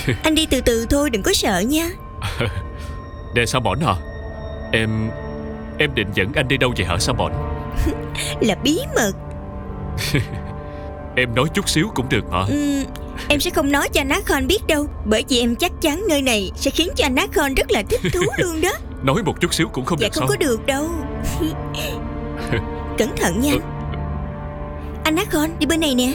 Anh đi từ từ thôi, đừng có sợ nha. Nè Salmon à, em định dẫn anh đi đâu vậy hả Salmon? Là bí mật. Em nói chút xíu cũng được mà. Em sẽ không nói cho Nakhon biết đâu, bởi vì em chắc chắn nơi này sẽ khiến cho Nakhon rất là thích thú luôn đó. Nói một chút xíu cũng không Dạ được không sao? có được đâu. Cẩn thận nha. Anh Nakhon, đi bên này nè.